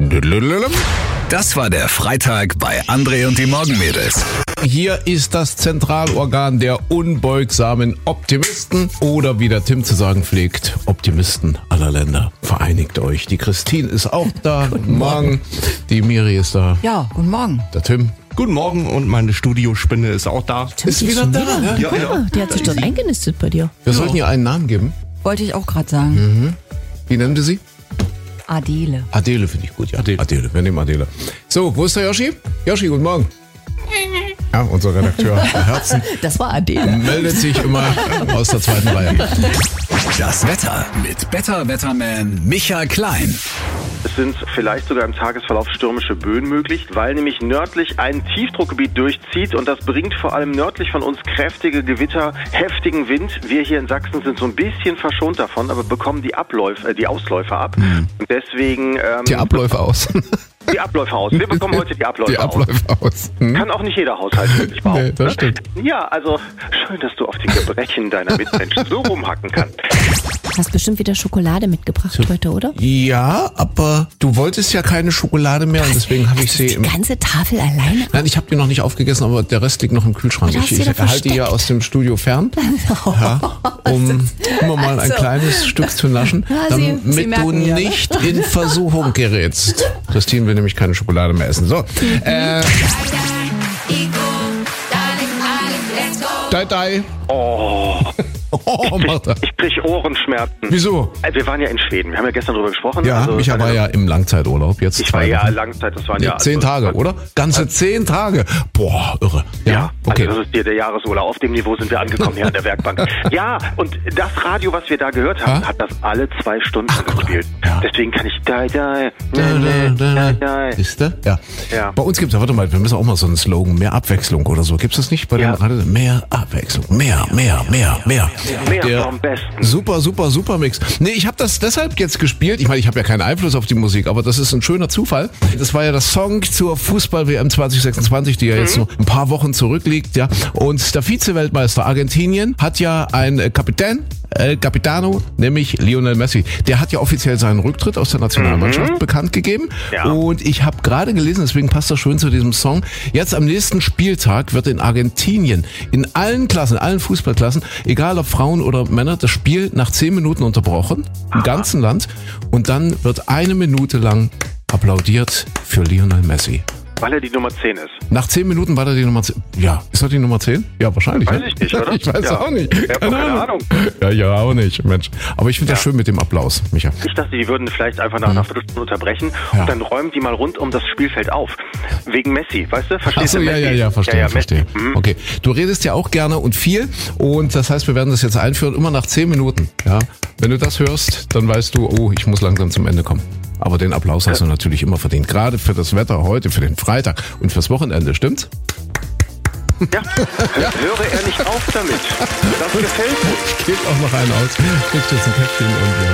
Das war der Freitag bei André und die Morgenmädels. Hier ist das Zentralorgan der unbeugsamen Optimisten oder wie der Tim zu sagen pflegt, Optimisten aller Länder. Vereinigt euch. Die Christine ist auch da. Guten Morgen. Die Miri ist da. Ja, guten Morgen. Der Tim. Guten Morgen und meine Studiospinne ist auch da. Ist wieder da. Ja, die hat sich dort eingenistet bei dir. Wir sollten ihr einen Namen geben. Wollte ich auch gerade sagen. Wie nennen wir sie? Adele. Adele finde ich gut, ja. Adele. Wir nehmen Adele. So, wo ist der Yoshi? Yoshi, guten Morgen. Ja, unser Redakteur der Herzen Das war Adele. meldet sich immer aus der zweiten Reihe. Das Wetter mit Better Wetterman Michael Klein. Es sind vielleicht sogar im Tagesverlauf stürmische Böen möglich, weil nämlich nördlich ein Tiefdruckgebiet durchzieht und das bringt vor allem nördlich von uns kräftige Gewitter, heftigen Wind. Wir hier in Sachsen sind so ein bisschen verschont davon, aber bekommen die Ausläufer ab. Und deswegen Die Abläufe aus. die Abläufe aus. Wir bekommen heute die Abläufe, Die Abläufe aus. Kann auch nicht jeder Haushalt wirklich behaupten. Nee, das stimmt. Ja, also schön, dass du auf die Gebrechen deiner Mitmenschen so rumhacken kannst. Hast bestimmt wieder Schokolade mitgebracht heute, oder? Ja, aber du wolltest ja keine Schokolade mehr und deswegen habe ich sie Die im... ganze Tafel alleine? Nein, ich habe die noch nicht aufgegessen, aber der Rest liegt noch im Kühlschrank. Du hast Ich sie doch halte die ja versteckt. aus dem Studio fern, ja, um immer mal ein Also. kleines Stück zu naschen, Ja, Sie damit du merken ja, ne? nicht in Versuchung gerätst. Christine will nämlich keine Schokolade mehr essen. So, Dai. Oh, macht er. Ich krieg Ohrenschmerzen. Wieso? Wir waren ja in Schweden. Wir haben ja gestern drüber gesprochen. Ja, Micha war ja im Langzeiturlaub. Jetzt Ich war 2 ja Wochen. Langzeit, das waren Nee, ja... 10 Tage, oder? Ganze 10 Tage. Boah, irre. Ja, okay. also das ist hier der Jahresurlaub. Auf dem Niveau sind wir angekommen hier an der Werkbank. Ja, und das Radio, was wir da gehört haben, hat das alle 2 Stunden gespielt. Ja. Deswegen kann ich die. Siehste? Ja. Ja. Bei uns gibt's ja, warte mal, wir müssen auch mal so einen Slogan, mehr Abwechslung oder so. Gibt's das nicht bei Ja. den Radio? Mehr Abwechslung. Mehr. Mehr Der vom Besten. Super Mix. Nee, ich habe das deshalb jetzt gespielt. Ich meine, ich habe ja keinen Einfluss auf die Musik, aber das ist ein schöner Zufall. Das war ja das Song zur Fußball-WM 2026, die ja jetzt noch ein paar Wochen zurückliegt, ja. Und der Vize-Weltmeister Argentinien hat ja einen Kapitän, El Capitano, nämlich Lionel Messi. Der hat ja offiziell seinen Rücktritt aus der Nationalmannschaft bekannt gegeben. Ja. Und ich habe gerade gelesen, deswegen passt das schön zu diesem Song, jetzt am nächsten Spieltag wird in Argentinien in allen Klassen, allen Fußballklassen, egal ob Frauen oder Männer, das Spiel nach 10 Minuten unterbrochen, im ganzen Land. Und dann wird 1 Minute lang applaudiert für Lionel Messi. Weil er die Nummer 10 ist. Nach 10 Minuten war er die Nummer 10. Ja, ist er die Nummer 10? Ja, wahrscheinlich. Weiß ne? ich nicht, oder? Ich weiß Ja. auch nicht. Ich hab doch keine Ahnung. Ja, auch nicht, Mensch. Aber ich finde das schön mit dem Applaus, Micha. Ich dachte, die würden vielleicht einfach nach einer Viertelstunde unterbrechen Ja. und dann räumen die mal rund um das Spielfeld auf. Wegen Messi, weißt du? Verstehst Achso, du? Messi? ja, verstehe. Messi. Mhm. Okay, du redest ja auch gerne und viel und das heißt, wir werden das jetzt einführen, immer nach 10 Minuten. Ja, wenn du das hörst, dann weißt du, oh, ich muss langsam zum Ende kommen. Aber den Applaus hast du natürlich immer verdient, gerade für das Wetter heute, für den Freitag und fürs Wochenende, stimmt's? Ja, höre er nicht auf damit. Das gefällt mir. Geht auch noch einen aus. Kriegst jetzt ein Käffchen und